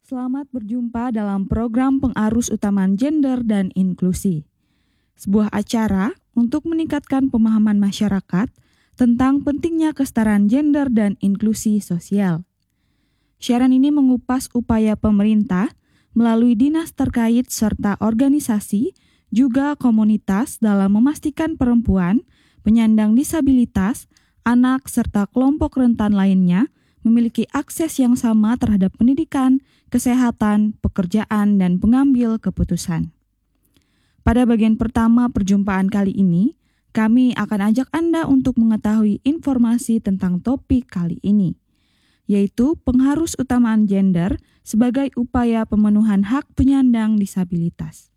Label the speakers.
Speaker 1: Selamat berjumpa dalam program Pengarus Utamaan Gender dan Inklusi, sebuah acara untuk meningkatkan pemahaman masyarakat tentang pentingnya kesetaraan gender dan inklusi sosial. Siaran ini mengupas upaya pemerintah melalui dinas terkait serta organisasi, juga komunitas dalam memastikan perempuan, penyandang disabilitas, anak, serta kelompok rentan lainnya memiliki akses yang sama terhadap pendidikan, kesehatan, pekerjaan, dan pengambil keputusan. Pada bagian pertama perjumpaan kali ini, kami akan ajak Anda untuk mengetahui informasi tentang topik kali ini, yaitu pengharus utamaan gender sebagai upaya pemenuhan hak penyandang disabilitas.